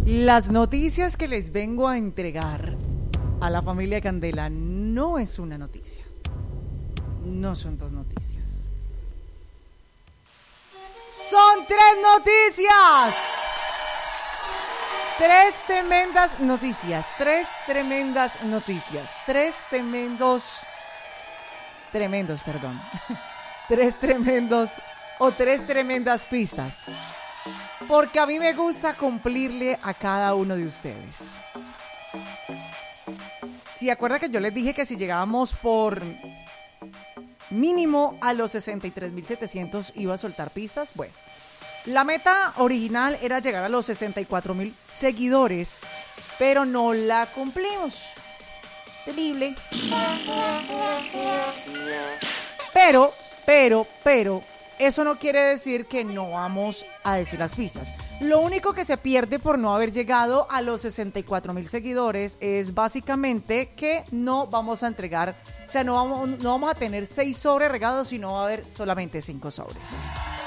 Las noticias que les vengo a entregar a la familia Candela no es una noticia. No son dos noticias. ¡Son tres noticias! Tres tremendas noticias. Tres tremendas noticias. Tres tremendos, perdón. Tres tremendas pistas. Porque a mí me gusta cumplirle a cada uno de ustedes. ¿Se acuerda que yo les dije que si llegábamos por mínimo a los 63.700 iba a soltar pistas? Bueno, la meta original era llegar a los 64.000 seguidores, pero no la cumplimos. Terrible. Pero, eso no quiere decir que no vamos a decir las pistas. Lo único que se pierde por no haber llegado a los 64.000 seguidores es básicamente que no vamos a entregar, o sea, no vamos a tener 6 sobres regados, sino va a haber solamente 5 sobres.